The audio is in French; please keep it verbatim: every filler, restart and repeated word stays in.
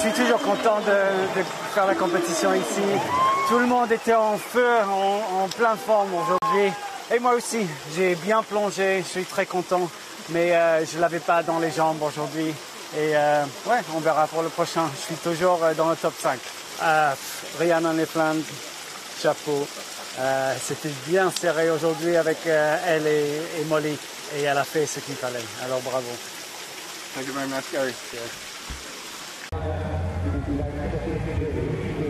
suis toujours content de, de faire la compétition ici. Tout le monde était en feu, en, en pleine forme aujourd'hui. Et moi aussi, j'ai bien plongé, je suis très content. Mais euh, je ne l'avais pas dans les jambes aujourd'hui. Et euh, ouais, on verra pour le prochain. Je suis toujours dans le top cinq. Euh, Rhiannon Lefland, chapeau. Euh, C'était bien serré aujourd'hui avec euh, elle et, et Molly. Et elle a fait ce qu'il fallait. Alors bravo. Thank you very much, Gary. Yeah.